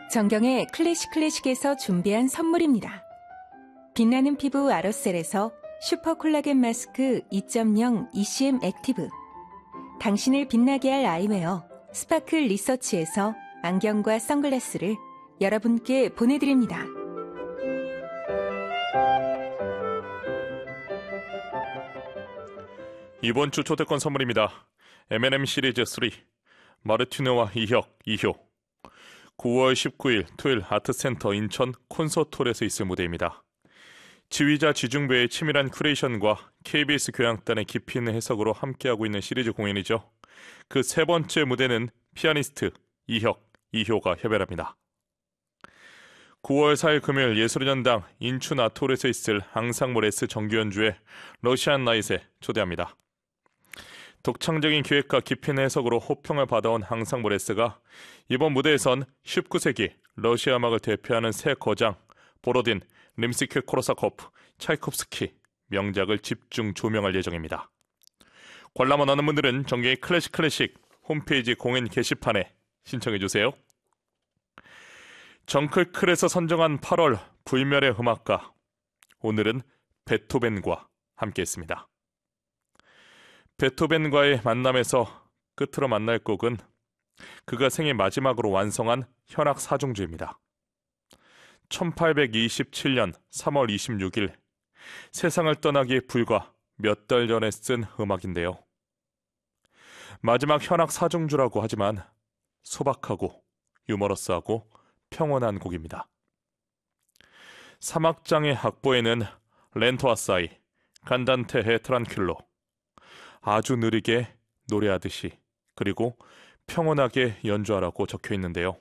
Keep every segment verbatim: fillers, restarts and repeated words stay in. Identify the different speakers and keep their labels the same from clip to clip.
Speaker 1: 정경의 클래식 클래식에서 준비한 선물입니다. 빛나는 피부 아로셀에서 슈퍼 콜라겐 마스크 이 점 영 이씨엠 액티브, 당신을 빛나게 할 아이웨어 스파클 리서치에서 안경과 선글라스를 여러분께 보내드립니다.
Speaker 2: 이번 주 초대권 선물입니다. 엠 앤 엠 시리즈 삼 마르티네와 이혁, 이효. 구월 십구일 토요일 아트센터 인천 콘서트홀에서 있을 무대입니다. 지휘자 지중배의 치밀한 큐레이션과 케이비에스 교향단의 깊이 있는 해석으로 함께하고 있는 시리즈 공연이죠. 그 세 번째 무대는 피아니스트 이혁, 이효가 협연합니다. 구월 사일 금요일 예술연당 인춘 아트홀에서 있을 앙상블 S 정규연주회 러시안 나잇에 초대합니다. 독창적인 기획과 깊이 있는 해석으로 호평을 받아온 앙상블 S가 이번 무대에선 십구 세기 러시아 음악을 대표하는 세 거장 보로딘, 림스키-코르사코프, 차이콥스키 명작을 집중 조명할 예정입니다. 관람 원하는 분들은 정경의 클래식 클래식 홈페이지 공연 게시판에 신청해주세요. 정클클에서 선정한 팔월 불멸의 음악가, 오늘은 베토벤과 함께했습니다. 베토벤과의 만남에서 끝으로 만날 곡은 그가 생애 마지막으로 완성한 현악 사중주입니다. 천팔백이십칠년 삼월 이십육일 세상을 떠나기에 불과 몇 달 전에 쓴 음악인데요. 마지막 현악 사중주라고 하지만 소박하고 유머러스하고 평온한 곡입니다. 사막장의 악보에는 렌토 아사이, 간단테헤 트란킬로, 아주 느리게 노래하듯이 그리고 평온하게 연주하라고 적혀 있는데요.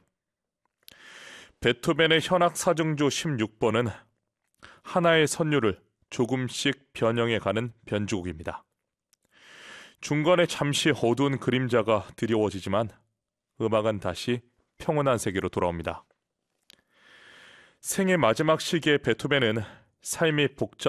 Speaker 2: 베토벤의 현악 사중주 십육 번은 하나의 선율을 조금씩 변형해가는 변주곡입니다. 중간에 잠시 어두운 그림자가 드리워지지만 음악은 다시 평온한 세계로 돌아옵니다. 생애 마지막 시기의 베토벤은 삶이 복잡